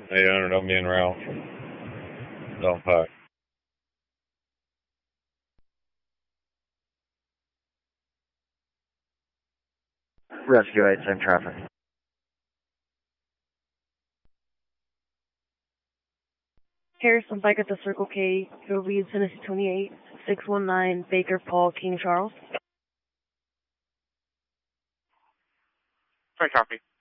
800 on me and Ralph. Don't pack. Rescue 8, same traffic. Harrison Bike at the Circle K, Hillview, Tennessee 28, 619, Baker, Paul, King Charles. Sorry, copy.